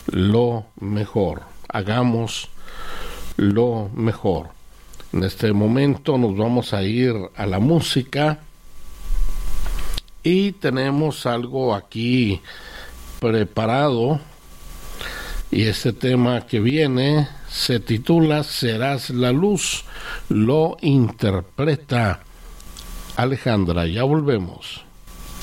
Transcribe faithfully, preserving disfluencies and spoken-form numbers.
lo mejor. Hagamos lo mejor. En este momento nos vamos a ir a la música y tenemos algo aquí preparado, y este tema que viene se titula Serás la luz, lo interpreta Alejandra. Ya volvemos.